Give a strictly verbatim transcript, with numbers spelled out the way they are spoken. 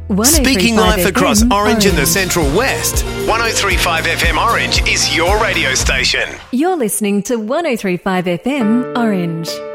Speaking life across F M Orange and the Orange. Central West, one oh three point five F M Orange is your radio station. You're listening to one oh three point five F M Orange.